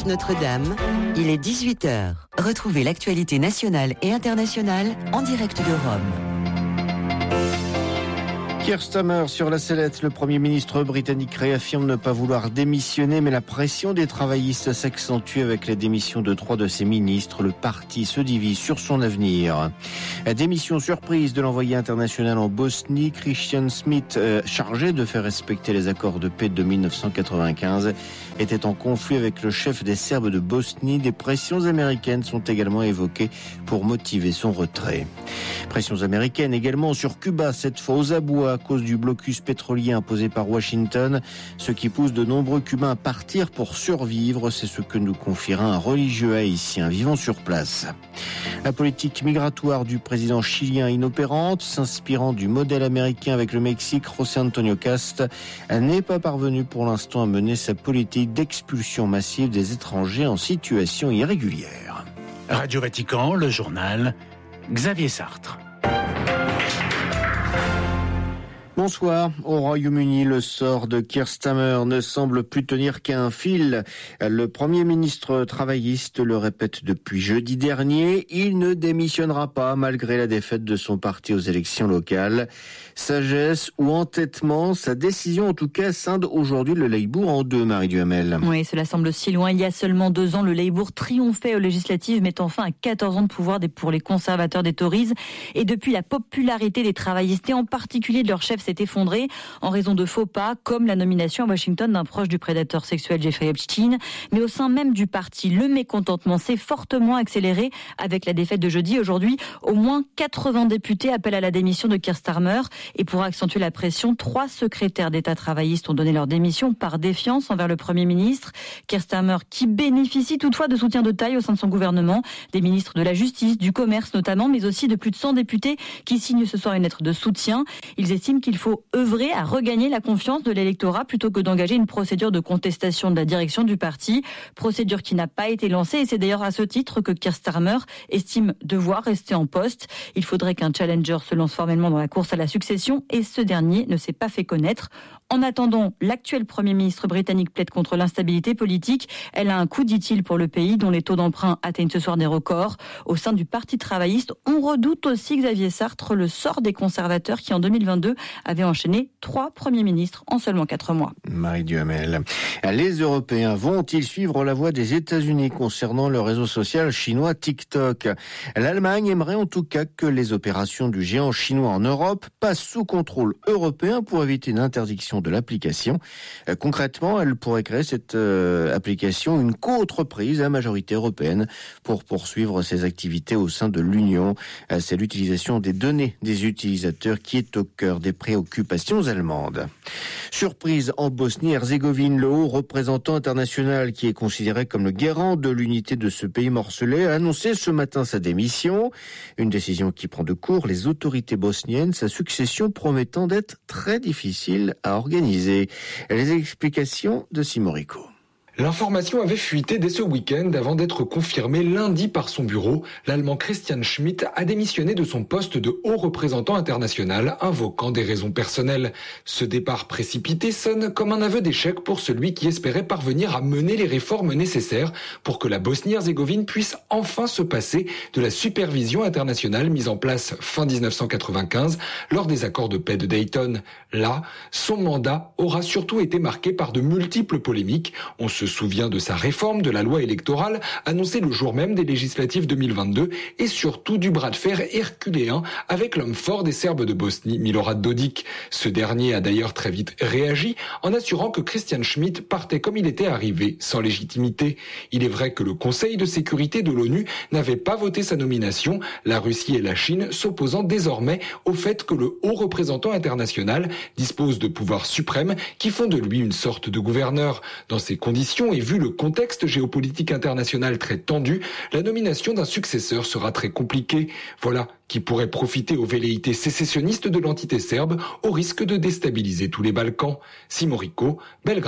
RCF Notre-Dame, il est 18h. Retrouvez l'actualité nationale et internationale en direct de Rome. Keir Starmer sur la sellette, le Premier ministre britannique réaffirme ne pas vouloir démissionner, mais la pression des travaillistes s'accentue avec la démission de 3 de ses ministres. Le parti se divise sur son avenir. La démission surprise de l'envoyé international en Bosnie, Christian Schmidt, chargé de faire respecter les accords de paix de 1995, était en conflit avec le chef des Serbes de Bosnie. Des pressions américaines sont également évoquées pour motiver son retrait. Pressions américaines également sur Cuba, cette fois aux abois, à cause du blocus pétrolier imposé par Washington, ce qui pousse de nombreux Cubains à partir pour survivre. C'est ce que nous confiera un religieux haïtien vivant sur place. La politique migratoire du président chilien inopérante, s'inspirant du modèle américain avec le Mexique, José Antonio Cast n'est pas parvenu pour l'instant à mener sa politique d'expulsion massive des étrangers en situation irrégulière. Radio Vatican, le journal, Xavier Sartre. Bonsoir. Au Royaume-Uni, le sort de Keir Starmer ne semble plus tenir qu'à un fil. Le Premier ministre travailliste le répète depuis jeudi dernier. Il ne démissionnera pas malgré la défaite de son parti aux élections locales. Sagesse ou entêtement, sa décision en tout cas scinde aujourd'hui le Labour en deux, Marie Duhamel. Oui, cela semble si loin. Il y a seulement 2 ans, le Labour triomphait aux législatives, mettant fin à 14 ans de pouvoir pour les conservateurs des Tories. Et depuis, la popularité des travaillistes et en particulier de leur chef s'est effondrée en raison de faux pas, comme la nomination à Washington d'un proche du prédateur sexuel Jeffrey Epstein. Mais au sein même du parti, le mécontentement s'est fortement accéléré avec la défaite de jeudi. Aujourd'hui, au moins 80 députés appellent à la démission de Keir Starmer. Et pour accentuer la pression, 3 secrétaires d'État travaillistes ont donné leur démission par défiance envers le Premier ministre. Keir Starmer, qui bénéficie toutefois de soutien de taille au sein de son gouvernement, des ministres de la Justice, du Commerce notamment, mais aussi de plus de 100 députés qui signent ce soir une lettre de soutien. Ils estiment qu'il faut œuvrer à regagner la confiance de l'électorat plutôt que d'engager une procédure de contestation de la direction du parti. Procédure qui n'a pas été lancée et c'est d'ailleurs à ce titre que Keir Starmer estime devoir rester en poste. Il faudrait qu'un challenger se lance formellement dans la course à la succession et ce dernier ne s'est pas fait connaître. En attendant, l'actuel Premier ministre britannique plaide contre l'instabilité politique. Elle a un coût, dit-il, pour le pays dont les taux d'emprunt atteignent ce soir des records. Au sein du Parti travailliste, on redoute aussi, Xavier Sartre, le sort des conservateurs qui, en 2022, avaient enchaîné 3 premiers ministres en seulement 4 mois. Marie Duhamel. Les Européens vont-ils suivre la voie des États-Unis concernant le réseau social chinois TikTok? L'Allemagne aimerait en tout cas que les opérations du géant chinois en Europe passent sous contrôle européen pour éviter une interdiction de l'application. Concrètement, elle pourrait créer cette application une co-entreprise à majorité européenne pour poursuivre ses activités au sein de l'Union. C'est l'utilisation des données des utilisateurs qui est au cœur des préoccupations allemandes. Surprise en Bosnie-Herzégovine, le haut représentant international qui est considéré comme le garant de l'unité de ce pays morcelé a annoncé ce matin sa démission. Une décision qui prend de court les autorités bosniennes, sa succession promettant d'être très difficile à organiser. Les explications de Simon Rico. L'information avait fuité dès ce week-end avant d'être confirmée lundi par son bureau. L'Allemand Christian Schmidt a démissionné de son poste de haut représentant international, invoquant des raisons personnelles. Ce départ précipité sonne comme un aveu d'échec pour celui qui espérait parvenir à mener les réformes nécessaires pour que la Bosnie-Herzégovine puisse enfin se passer de la supervision internationale mise en place fin 1995 lors des accords de paix de Dayton. Là, son mandat aura surtout été marqué par de multiples polémiques. On se souvient de sa réforme de la loi électorale annoncée le jour même des législatives 2022 et surtout du bras de fer herculéen avec l'homme fort des Serbes de Bosnie, Milorad Dodik. Ce dernier a d'ailleurs très vite réagi en assurant que Christian Schmidt partait comme il était arrivé, sans légitimité. Il est vrai que le Conseil de sécurité de l'ONU n'avait pas voté sa nomination, la Russie et la Chine s'opposant désormais au fait que le haut représentant international dispose de pouvoirs suprêmes qui font de lui une sorte de gouverneur. Dans ces conditions, et vu le contexte géopolitique international très tendu, la nomination d'un successeur sera très compliquée. Voilà qui pourrait profiter aux velléités sécessionnistes de l'entité serbe au risque de déstabiliser tous les Balkans. Simon Rico, Belgrade.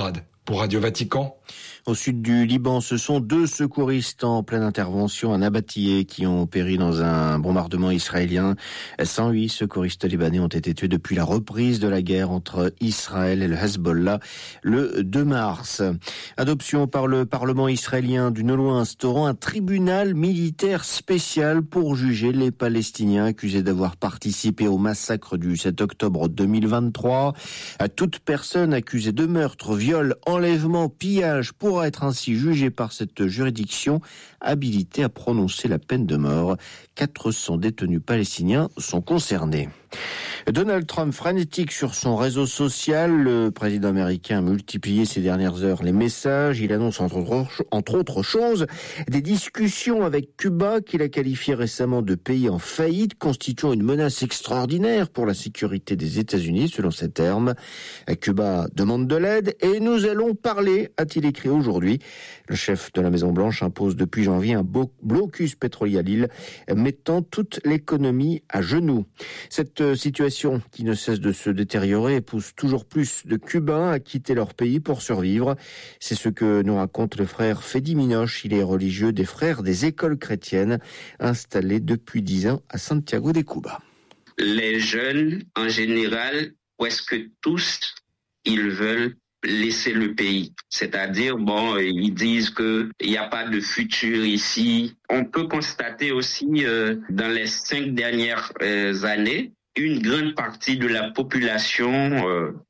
pour Radio Vatican. Au sud du Liban, ce sont 2 secouristes en pleine intervention à Nabatiyeh qui ont péri dans un bombardement israélien. 108 secouristes libanais ont été tués depuis la reprise de la guerre entre Israël et le Hezbollah le 2 mars. Adoption par le Parlement israélien d'une loi instaurant un tribunal militaire spécial pour juger les Palestiniens accusés d'avoir participé au massacre du 7 octobre 2023. Toute personne accusée de meurtre, viol, enlèvement, pillage pourra être ainsi jugée par cette juridiction habilitée à prononcer la peine de mort. 400 détenus palestiniens sont concernés. Donald Trump frénétique sur son réseau social. Le président américain a multiplié ces dernières heures les messages. Il annonce entre autres choses des discussions avec Cuba qu'il a qualifié récemment de pays en faillite, constituant une menace extraordinaire pour la sécurité des États-Unis, selon ses termes. Cuba demande de l'aide et nous allons parler, a-t-il écrit aujourd'hui. Le chef de la Maison-Blanche impose depuis janvier un blocus pétrolier à l'île, mettant toute l'économie à genoux. Cette situation qui ne cesse de se détériorer pousse toujours plus de Cubains à quitter leur pays pour survivre. C'est ce que nous raconte le frère Fedi Minoche. Il est religieux des frères des écoles chrétiennes, installé depuis 10 ans à Santiago de Cuba. Les jeunes, en général, presque tous, ils veulent laisser le pays. C'est-à-dire, ils disent qu'il n'y a pas de futur ici. On peut constater aussi, dans les 5 dernières années, une grande partie de la population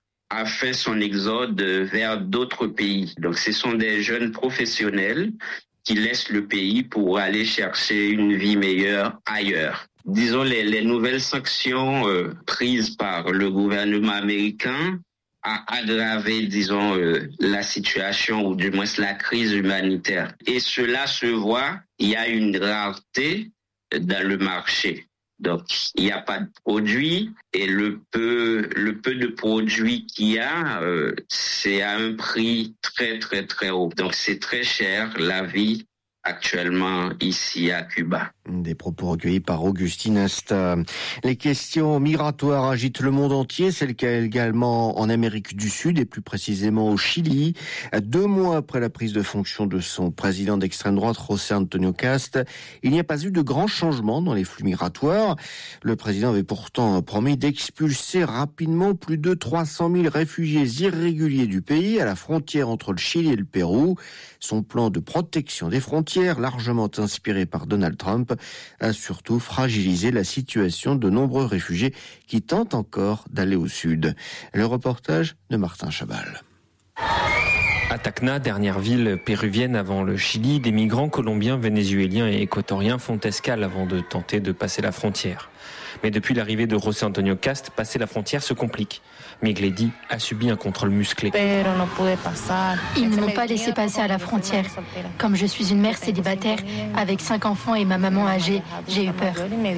a fait son exode vers d'autres pays. Donc, ce sont des jeunes professionnels qui laissent le pays pour aller chercher une vie meilleure ailleurs. Disons, les nouvelles sanctions prises par le gouvernement américain a aggravé, la situation ou du moins la crise humanitaire. Et cela se voit, il y a une rareté dans le marché. Donc, il n'y a pas de produits et le peu de produits qu'il y a, c'est à un prix très, très, très haut. Donc, c'est très cher, la vie actuellement ici à Cuba. Des propos recueillis par Augustine Asta. Les questions migratoires agitent le monde entier, c'est le cas également en Amérique du Sud et plus précisément au Chili. 2 mois après la prise de fonction de son président d'extrême droite, José Antonio Cast, il n'y a pas eu de grands changements dans les flux migratoires. Le président avait pourtant promis d'expulser rapidement plus de 300 000 réfugiés irréguliers du pays à la frontière entre le Chili et le Pérou. Son plan de protection des frontières, largement inspiré par Donald Trump, a surtout fragilisé la situation de nombreux réfugiés qui tentent encore d'aller au sud. Le reportage de Martin Chabal. À Tacna, dernière ville péruvienne avant le Chili, des migrants colombiens, vénézuéliens et équatoriens font escale avant de tenter de passer la frontière. Mais depuis l'arrivée de José Antonio Cast, passer la frontière se complique. Migledi a subi un contrôle musclé. Ils ne m'ont pas laissé passer à la frontière. Comme je suis une mère célibataire, avec 5 enfants et ma maman âgée, j'ai eu peur.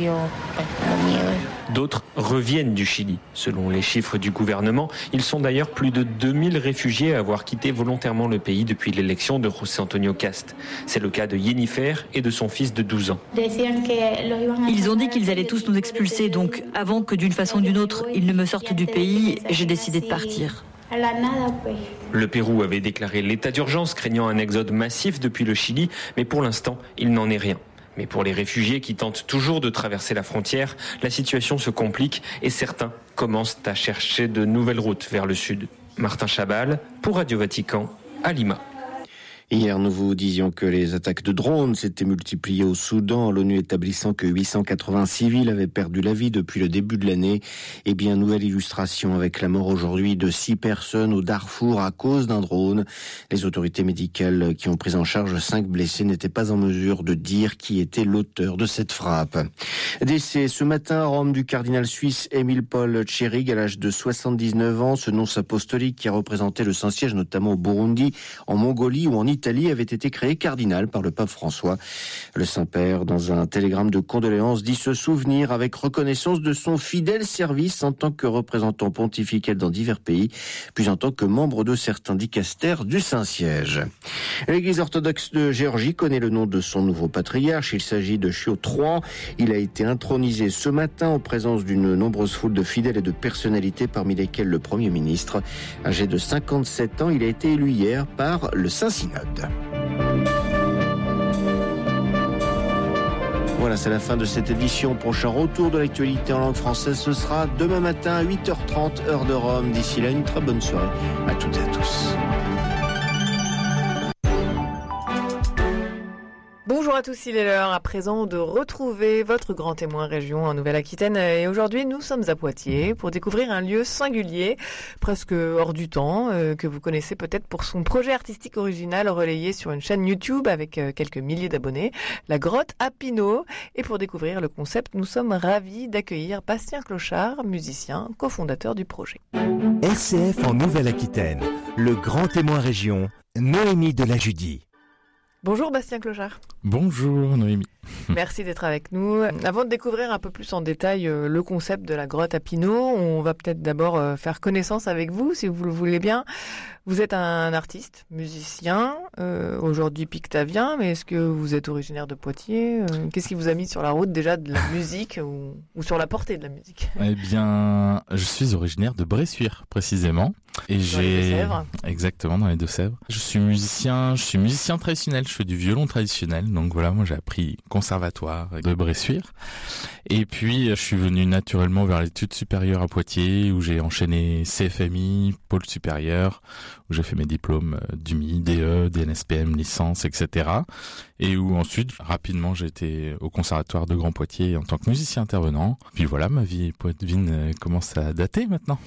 D'autres reviennent du Chili. Selon les chiffres du gouvernement, ils sont d'ailleurs plus de 2000 réfugiés à avoir quitté volontairement le pays depuis l'élection de José Antonio Cast. C'est le cas de Yennifer et de son fils de 12 ans. Ils ont dit qu'ils allaient tous nous expulser, donc avant que d'une façon ou d'une autre, ils ne me sortent du pays, j'ai décidé de partir. Le Pérou avait déclaré l'état d'urgence, craignant un exode massif depuis le Chili, mais pour l'instant, il n'en est rien. Mais pour les réfugiés qui tentent toujours de traverser la frontière, la situation se complique et certains commencent à chercher de nouvelles routes vers le sud. Martin Chabal, pour Radio Vatican, à Lima. Hier, nous vous disions que les attaques de drones s'étaient multipliées au Soudan, l'ONU établissant que 880 civils avaient perdu la vie depuis le début de l'année. Eh bien, nouvelle illustration avec la mort aujourd'hui de 6 personnes au Darfour à cause d'un drone. Les autorités médicales qui ont pris en charge 5 blessés n'étaient pas en mesure de dire qui était l'auteur de cette frappe. Décès ce matin à Rome du cardinal suisse Émile Paul Tchérig à l'âge de 79 ans. Ce nonce apostolique qui a représenté le Saint-Siège notamment au Burundi, en Mongolie ou en Italie avait été créé cardinal par le pape François. Le Saint-Père, dans un télégramme de condoléances, dit se souvenir avec reconnaissance de son fidèle service en tant que représentant pontifical dans divers pays, puis en tant que membre de certains dicastères du Saint-Siège. L'Église orthodoxe de Géorgie connaît le nom de son nouveau patriarche. Il s'agit de Chio III. Il a été intronisé ce matin en présence d'une nombreuse foule de fidèles et de personnalités, parmi lesquelles le Premier ministre. Âgé de 57 ans, il a été élu hier par le Saint-Synode. Voilà, c'est la fin de cette édition. Prochain retour de l'actualité en langue française, ce sera demain matin à 8h30, heure de Rome. D'ici là, une très bonne soirée à toutes et à tous. Bonjour à tous, il est l'heure à présent de retrouver votre grand témoin région en Nouvelle-Aquitaine. Et aujourd'hui, nous sommes à Poitiers pour découvrir un lieu singulier, presque hors du temps, que vous connaissez peut-être pour son projet artistique original relayé sur une chaîne YouTube avec quelques milliers d'abonnés, la Grotte à Pinaud. Et pour découvrir le concept, nous sommes ravis d'accueillir Bastien Clochard, musicien, cofondateur du projet. RCF en Nouvelle-Aquitaine, le grand témoin région, Noémie de la Judie. Bonjour Bastien Clochard. Bonjour Noémie. Merci d'être avec nous. Avant de découvrir un peu plus en détail le concept de la grotte à Pinaud, on va peut-être d'abord faire connaissance avec vous, si vous le voulez bien. Vous êtes un artiste, musicien, aujourd'hui pictavien, mais est-ce que vous êtes originaire de Poitiers ? Qu'est-ce qui vous a mis sur la route déjà de la musique ou sur la portée de la musique ? Eh bien, je suis originaire de Bressuire précisément. Et dans les Deux-Sèvres. Exactement, dans les Deux-Sèvres. Je suis musicien traditionnel, je fais du violon traditionnel. Donc voilà, moi j'ai appris conservatoire de Bressuire. Et puis je suis venu naturellement vers l'étude supérieure à Poitiers, où j'ai enchaîné CFMI, pôle supérieur, où j'ai fait mes diplômes d'UMI, DE, DNSPM, licence, etc. Et où ensuite, rapidement, j'ai été au conservatoire de Grand Poitiers en tant que musicien intervenant. Puis voilà, ma vie poitevine commence à dater maintenant.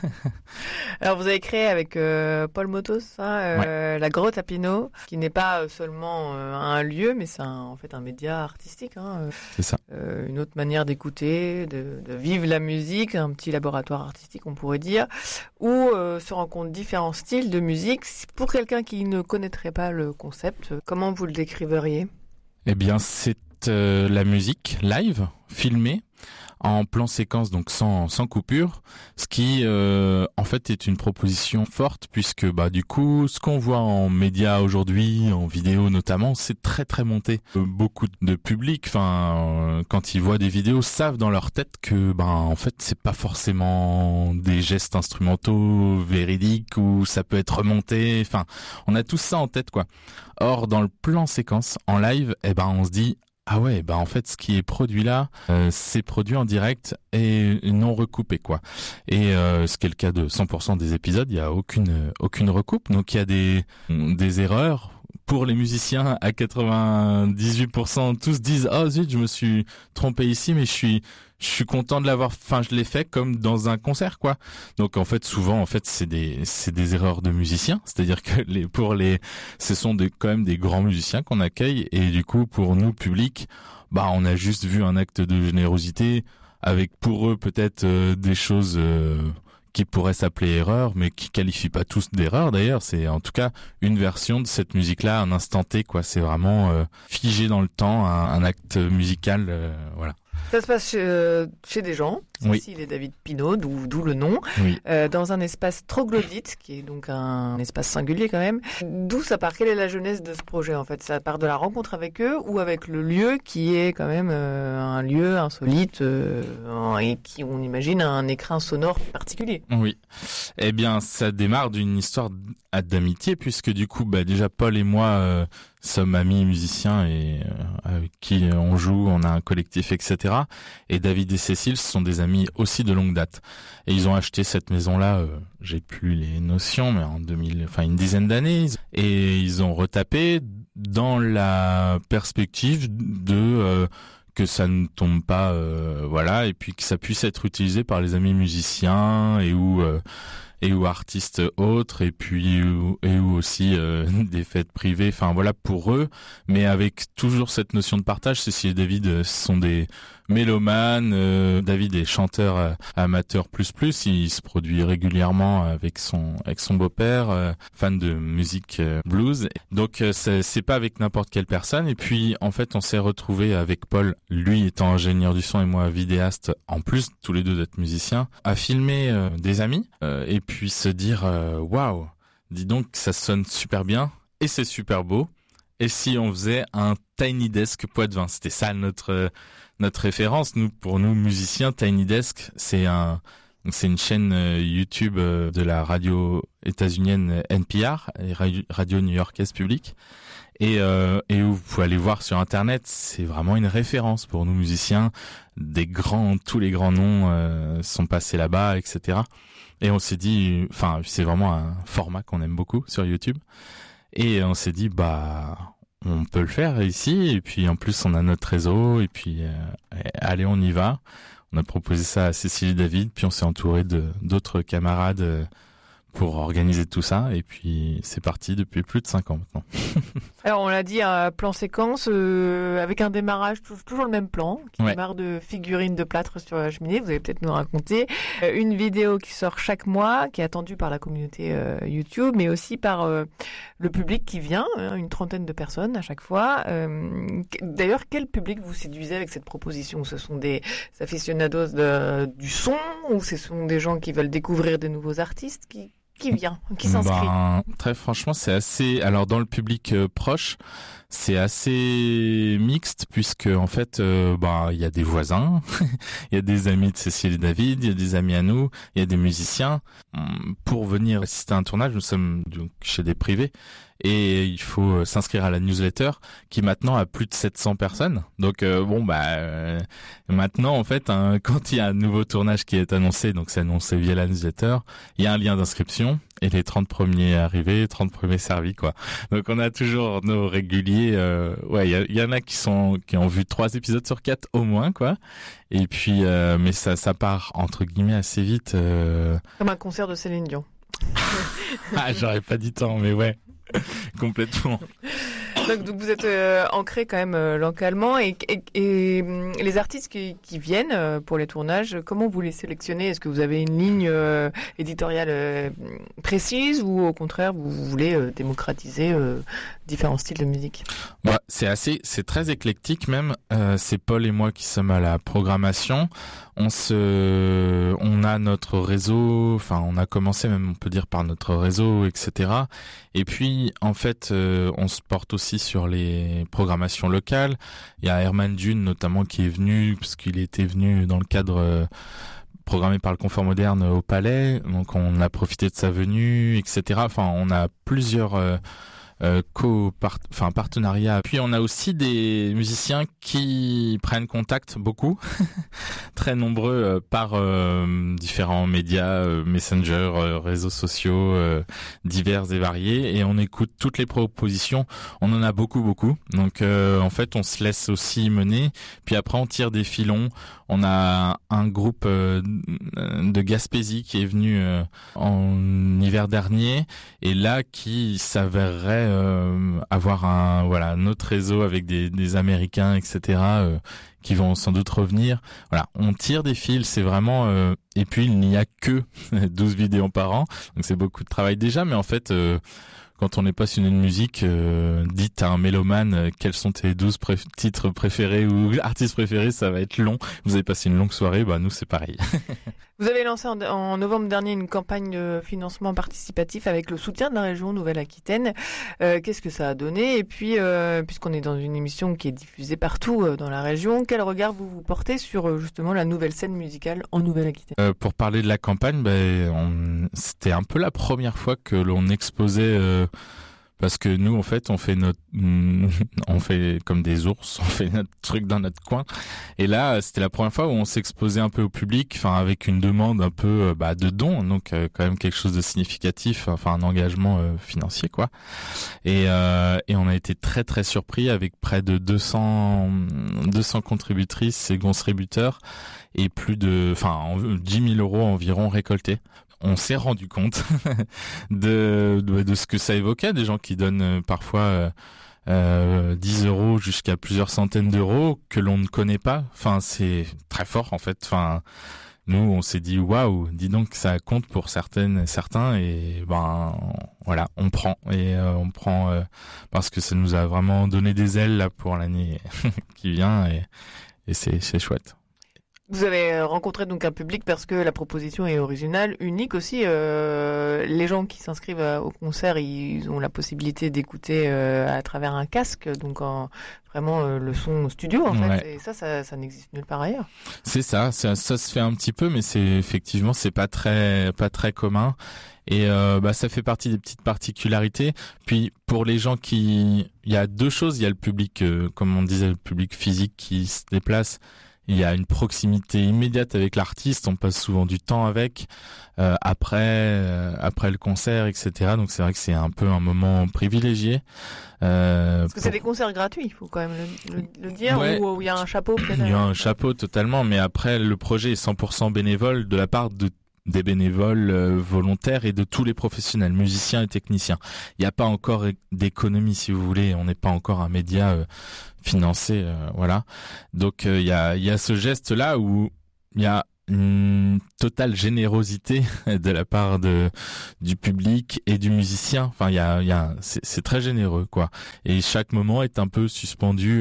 Alors vous avez créé avec Paul Motos ouais. la Grotte à Pinaud, qui n'est pas seulement un lieu, mais c'est en fait un média artistique. C'est ça. Une autre manière d'écouter, de vivre la musique, un petit laboratoire artistique, on pourrait dire, où se rencontrent différents styles de musique. Pour quelqu'un qui ne connaîtrait pas le concept, comment vous le décriveriez ? Eh bien, c'est la musique live, filmée, en plan séquence, donc sans coupure, ce qui en fait est une proposition forte, puisque du coup ce qu'on voit en médias aujourd'hui, en vidéo notamment, c'est très très monté. Beaucoup de public, quand ils voient des vidéos, savent dans leur tête que en fait c'est pas forcément des gestes instrumentaux véridiques, ou ça peut être remonté. On a tout ça en tête quoi. Or dans le plan séquence en live, on se dit ah ouais, en fait, ce qui est produit là, c'est produit en direct et non recoupé, quoi. Et ce qui est le cas de 100% des épisodes, il y a aucune recoupe. Donc il y a des erreurs. Pour les musiciens, à 98%, tous disent oh zut, je me suis trompé ici, mais je suis content de l'avoir. Je l'ai fait comme dans un concert, quoi. Donc en fait, souvent, c'est des erreurs de musiciens. C'est-à-dire que ce sont quand même des grands musiciens qu'on accueille, et du coup, pour nous, public, on a juste vu un acte de générosité avec pour eux peut-être des choses qui pourraient s'appeler erreurs, mais qui qualifient pas tous d'erreurs d'ailleurs. C'est en tout cas une version de cette musique-là, un instant T, quoi. C'est vraiment figé dans le temps, un acte musical, voilà. Ça se passe chez des gens. Oui. Ici, il est David Pinaud, d'où le nom. Oui. Dans un espace troglodyte, qui est donc un espace singulier quand même. D'où ça part ? Quelle est la genèse de ce projet en fait ? Ça part de la rencontre avec eux ou avec le lieu qui est quand même un lieu insolite et qui, on imagine, a un écrin sonore particulier. Oui. Eh bien, ça démarre d'une histoire d'amitié, puisque du coup, déjà Paul et moi sommes amis musiciens et avec qui on joue, on a un collectif, etc. Et David et Cécile sont des amis aussi de longue date. Et ils ont acheté cette maison-là, j'ai plus les notions, mais en une dizaine d'années. Et ils ont retapé dans la perspective de que ça ne tombe pas, et puis que ça puisse être utilisé par les amis musiciens et ou artistes autres, et où aussi des fêtes privées, pour eux, mais avec toujours cette notion de partage. Cécile et David sont des mélomanes, David est chanteur amateur plus, il se produit régulièrement avec son beau-père, fan de musique blues. Donc c'est pas avec n'importe quelle personne. Et puis en fait on s'est retrouvés avec Paul, lui étant ingénieur du son et moi vidéaste, en plus tous les deux d'être musiciens, à filmer des amis et puis se dire waouh, dis donc ça sonne super bien. et c'est super beau. Et si on faisait un Tiny Desk Poitevin, c'était ça notre référence. Pour nous musiciens, Tiny Desk, c'est une chaîne YouTube de la radio états-unienne NPR, radio new-yorkaise publique, et où vous pouvez aller voir sur Internet. C'est vraiment une référence pour nous musiciens. Tous les grands noms sont passés là-bas, etc. Et on s'est dit, c'est vraiment un format qu'on aime beaucoup sur YouTube. Et on s'est dit, on peut le faire ici. Et puis en plus, on a notre réseau. Et puis, allez, on y va. On a proposé ça à Cécilie David. Puis on s'est entouré d'autres camarades pour organiser tout ça. Et puis, c'est parti depuis plus de 5 ans maintenant. Alors, on l'a dit, un plan séquence avec un démarrage, toujours le même plan, qui démarre de figurines de plâtre sur la cheminée. Vous allez peut-être nous raconter. Une vidéo qui sort chaque mois, qui est attendue par la communauté YouTube, mais aussi par le public qui vient, une 30aine de personnes à chaque fois. D'ailleurs, quel public vous séduisez avec cette proposition ? Ce sont des aficionados du son, ou ce sont des gens qui veulent découvrir de nouveaux artistes qui s'inscrit? Très franchement, c'est assez... Alors, dans le public proche, c'est assez mixte, puisque, en fait, il y a des voisins, il y a des amis de Cécile et David, il y a des amis à nous, il y a des musiciens. Pour venir assister à un tournage, nous sommes donc chez des privés, et il faut s'inscrire à la newsletter, qui maintenant a plus de 700 personnes. Donc, maintenant, en fait, quand il y a un nouveau tournage qui est annoncé, donc c'est annoncé via la newsletter, il y a un lien d'inscription, et les 30 premiers arrivés, 30 premiers servis, quoi. Donc, on a toujours nos réguliers. Il y en a qui ont vu 3 épisodes sur 4 au moins, quoi. Et puis, mais ça part entre guillemets assez vite. Comme un concert de Céline Dion. J'aurais pas dit tant, mais ouais, complètement. Donc vous êtes ancré quand même localement et les artistes qui viennent pour les tournages, comment vous les sélectionnez ? Est-ce que vous avez une ligne éditoriale précise ou au contraire vous voulez démocratiser différents styles de musique ? C'est très éclectique même. C'est Paul et moi qui sommes à la programmation. On a notre réseau, on a commencé même on peut dire par notre réseau, etc. Et puis en fait on se porte aussi sur les programmations locales. Il y a Herman Dune notamment qui est venu, parce qu'il était venu dans le cadre programmé par le Confort Moderne au Palais, donc on a profité de sa venue, etc. On a plusieurs partenariat. Puis on a aussi des musiciens qui prennent contact beaucoup, très nombreux par différents médias, Messenger, réseaux sociaux divers et variés, et on écoute toutes les propositions. On en a beaucoup. Donc en fait on se laisse aussi mener, puis après on tire des filons. On a un groupe de Gaspésie qui est venu en hiver dernier, et là qui s'avérerait avoir un autre réseau avec des Américains, etc., qui vont sans doute revenir. Voilà, on tire des fils, c'est vraiment... et puis il n'y a que 12 vidéos par an, donc c'est beaucoup de travail déjà, mais en fait... quand on est passionné de musique, dites à un mélomane quels sont tes 12 titres préférés ou artistes préférés, ça va être long. Vous avez passé une longue soirée, nous c'est pareil. Vous avez lancé en novembre dernier une campagne de financement participatif avec le soutien de la région Nouvelle-Aquitaine. Qu'est-ce que ça a donné ? Et puis, puisqu'on est dans une émission qui est diffusée partout dans la région, quel regard vous portez sur justement la nouvelle scène musicale en Nouvelle-Aquitaine ? Pour parler de la campagne, c'était un peu la première fois que l'on exposait... parce que nous en fait on fait comme des ours, on fait notre truc dans notre coin, et là c'était la première fois où on s'exposait un peu au public, avec une demande un peu de dons, donc quand même quelque chose de significatif, un engagement financier, quoi. Et on a été très très surpris avec près de 200 contributrices et contributeurs et plus de 10 000 € environ récoltés. On s'est rendu compte de ce que ça évoquait, des gens qui donnent parfois 10 € jusqu'à plusieurs centaines d'euros que l'on ne connaît pas. C'est très fort en fait. Nous, on s'est dit waouh, dis donc ça compte pour certains, et voilà, on prend parce que ça nous a vraiment donné des ailes là pour l'année qui vient, et c'est chouette. Vous avez rencontré donc un public parce que la proposition est originale, unique aussi. Les gens qui s'inscrivent au concert, ils ont la possibilité d'écouter à travers un casque, donc vraiment le son studio en fait. Ouais. Et ça n'existe nulle part ailleurs. C'est ça se fait un petit peu, mais c'est pas très commun. Et ça fait partie des petites particularités. Puis pour les gens il y a deux choses. Il y a le public, comme on disait, le public physique qui se déplace. Il y a une proximité immédiate avec l'artiste, on passe souvent du temps avec, après le concert, etc. Donc c'est vrai que c'est un peu un moment privilégié. Parce que c'est des concerts gratuits, il faut quand même le dire, où il y a un chapeau peut-être. Il y a un chapeau totalement, mais après le projet est 100% bénévole de la part des bénévoles volontaires et de tous les professionnels, musiciens et techniciens. Il n'y a pas encore d'économie, si vous voulez, on n'est pas encore un média financé, voilà. Donc il y a ce geste-là où il y a une totale générosité de la part du public et du musicien. Enfin, c'est très généreux, quoi. Et chaque moment est un peu suspendu.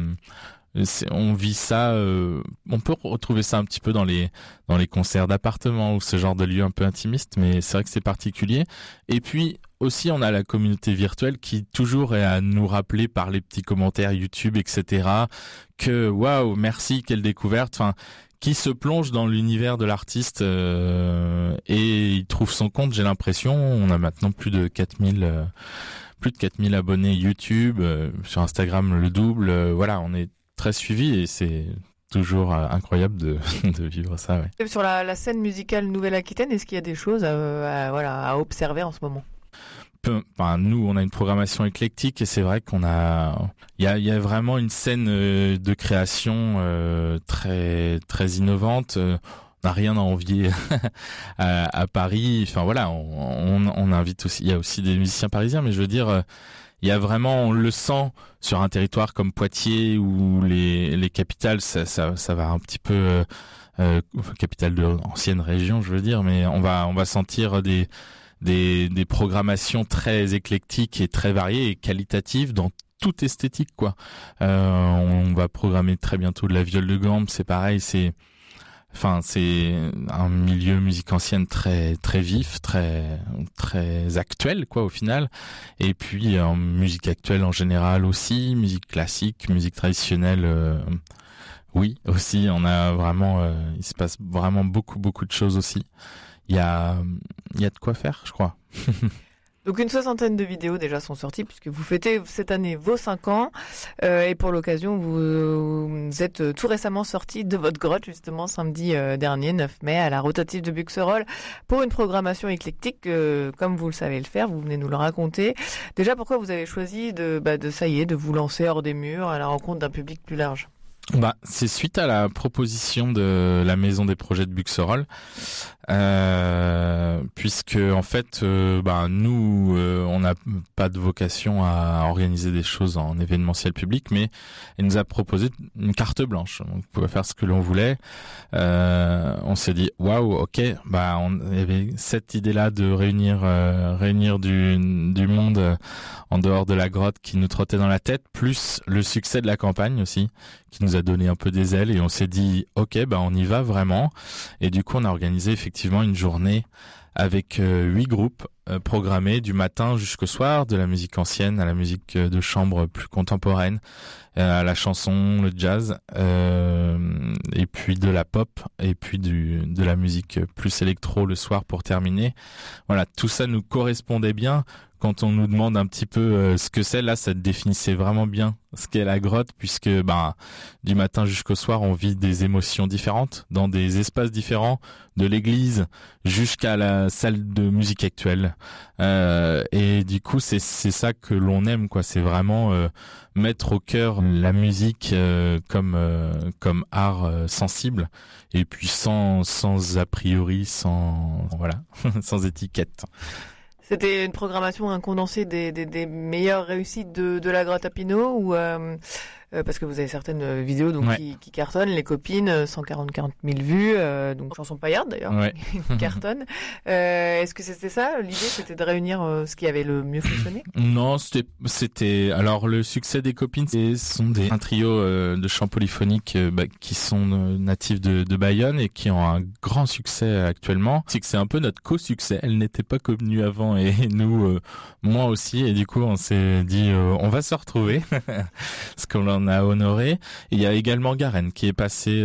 On vit ça, on peut retrouver ça un petit peu dans les concerts d'appartements ou ce genre de lieux un peu intimistes, mais c'est vrai que c'est particulier. Et puis aussi, on a la communauté virtuelle qui toujours est à nous rappeler par les petits commentaires YouTube, etc., que waouh, merci, quelle découverte. Enfin, qui se plonge dans l'univers de l'artiste et il trouve son compte. J'ai l'impression, on a maintenant plus de 4000 abonnés YouTube, sur Instagram le double. Voilà, on est très suivi et c'est toujours incroyable de vivre ça. Ouais. Et sur la scène musicale Nouvelle-Aquitaine, est-ce qu'il y a des choses à observer en ce moment? Nous, on a une programmation éclectique et c'est vrai il y a vraiment une scène de création très très innovante. On n'a rien à envier à Paris. Enfin voilà, on invite aussi. Il y a aussi des musiciens parisiens, mais je veux dire, il y a vraiment, on le sent sur un territoire comme Poitiers ou les capitales, ça va un petit peu capitale de ancienne région, je veux dire, mais on va sentir des programmations très éclectiques et très variées et qualitatives dans toute esthétique, quoi. On va programmer très bientôt de la viole de gambe, c'est pareil, c'est un milieu musique ancienne très très vif, très très actuel, quoi, au final. Et puis en musique actuelle en général aussi, musique classique, musique traditionnelle, oui aussi. On a vraiment, il se passe vraiment beaucoup de choses aussi. Il y a de quoi faire, je crois. Donc une 60aine de vidéos déjà sont sorties puisque vous fêtez cette année vos 5 ans et pour l'occasion vous êtes tout récemment sorti de votre grotte justement samedi dernier 9 mai à la rotative de Buxerolles pour une programmation éclectique comme vous le savez le faire, vous venez nous le raconter. Déjà pourquoi vous avez choisi de vous lancer hors des murs à la rencontre d'un public plus large? C'est suite à la proposition de la Maison des Projets de Buxerolles, puisque en fait, nous, on n'a pas de vocation à organiser des choses en événementiel public, mais elle nous a proposé une carte blanche. On pouvait faire ce que l'on voulait. On s'est dit, waouh, ok, il y avait cette idée-là de réunir du monde en dehors de la grotte qui nous trottait dans la tête, plus le succès de la campagne aussi, qui nous a donné un peu des ailes et on s'est dit ok, on y va vraiment. Et du coup on a organisé effectivement une journée avec 8 groupes programmés du matin jusqu'au soir, de la musique ancienne à la musique de chambre plus contemporaine, à la chanson, le jazz, et puis de la pop, et puis de la musique plus électro le soir pour terminer. Voilà, tout ça nous correspondait bien. Quand on nous demande un petit peu ce que c'est, là, ça définissait vraiment bien ce qu'est la grotte, puisque du matin jusqu'au soir, on vit des émotions différentes dans des espaces différents, de l'église jusqu'à la salle de musique actuelle. Et du coup, c'est ça que l'on aime, quoi. C'est vraiment mettre au cœur la musique comme art sensible, et puis sans a priori, sans étiquette. C'était une programmation, un condensé des meilleures réussites de la grotte à Pinot ou parce que vous avez certaines vidéos donc qui cartonnent, les copines, 140 000 vues, donc chanson paillarde d'ailleurs, qui cartonne. Est-ce que c'était ça l'idée, c'était de réunir ce qui avait le mieux fonctionné? Non, c'était alors le succès des copines, ce sont un trio de chants polyphoniques qui sont natifs de Bayonne et qui ont un grand succès actuellement. C'est un peu notre co-succès. Elle n'était pas connue avant et nous, moi aussi, et du coup on s'est dit on va se retrouver parce qu'on l'en a honoré. Et il y a également Garen qui est passé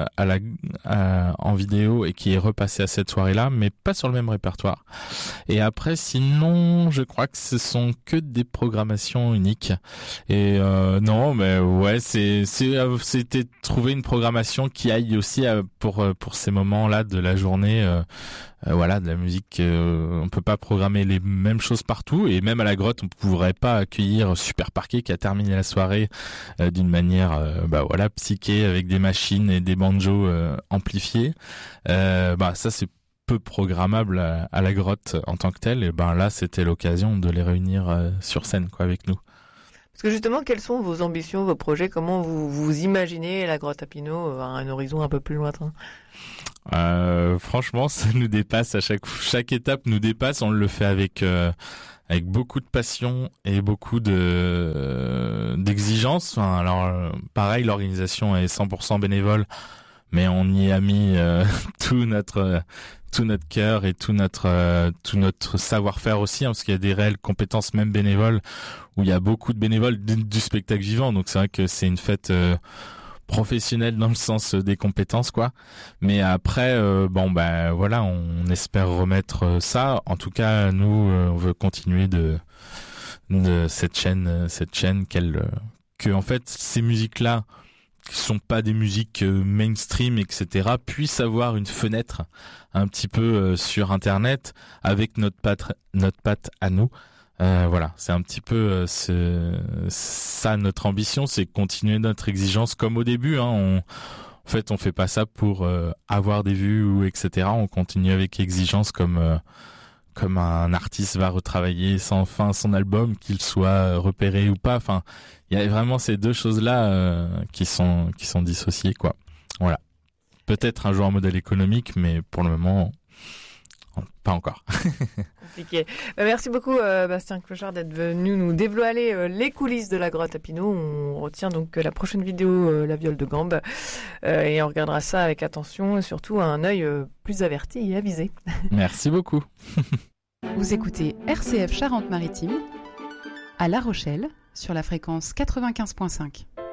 en vidéo et qui est repassé à cette soirée-là, mais pas sur le même répertoire. Et après, sinon, je crois que ce sont que des programmations uniques. Et non, mais ouais, c'était trouver une programmation qui aille aussi pour ces moments-là de la journée. De la musique, on peut pas programmer les mêmes choses partout, et même à la grotte on pourrait pas accueillir Super Parquet qui a terminé la soirée d'une manière psyché avec des machines et des banjos amplifiés. Ça c'est peu programmable à la grotte en tant que tel, et là c'était l'occasion de les réunir sur scène avec nous. Parce que justement, quelles sont vos ambitions, vos projets? Comment vous imaginez la grotte à Pinaud à un horizon un peu plus lointain? Franchement, ça nous dépasse à chaque étape nous dépasse. On le fait avec beaucoup de passion et beaucoup d'exigence. Pareil, l'organisation est 100% bénévole, mais on y a mis tout notre cœur et tout notre savoir-faire aussi, parce qu'il y a des réelles compétences même bénévoles, où il y a beaucoup de bénévoles du spectacle vivant. Donc c'est vrai que c'est une fête professionnelle dans le sens des compétences, quoi. Mais après, on espère remettre ça. En tout cas, nous, on veut continuer de cette chaîne que en fait ces musiques-là, qui sont pas des musiques mainstream, etc., puissent avoir une fenêtre un petit peu sur Internet avec notre patte à nous. C'est un petit peu ça notre ambition, c'est continuer notre exigence comme au début. En fait, on fait pas ça pour avoir des vues ou etc. On continue avec exigence comme un artiste va retravailler sans fin son album, qu'il soit repéré ou pas. Enfin, il y a vraiment ces deux choses-là qui sont dissociées, quoi. Voilà. Peut-être un jour en modèle économique, mais pour le moment, pas encore. Compliqué. Merci beaucoup Bastien Clochard d'être venu nous dévoiler les coulisses de la grotte à Pinaud. On retient donc la prochaine vidéo, la viole de gambe, et on regardera ça avec attention et surtout un œil plus averti et avisé. Merci beaucoup. Vous écoutez RCF Charente-Maritime à La Rochelle sur la fréquence 95.5.